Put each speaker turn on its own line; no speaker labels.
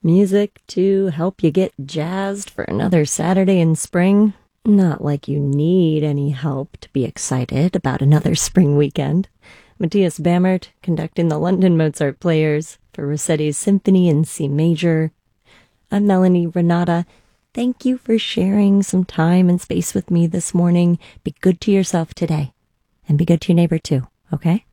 Music to help you get jazzed for another Saturday in spring. Not like you need any help to be excited about another spring weekend. Matthias Bammert conducting the London Mozart Players for Rossetti's Symphony in C Major. I'm Melanie Renata. Thank you for sharing some time and space with me this morning. Be good to yourself today, and be good to your neighbor too, okay?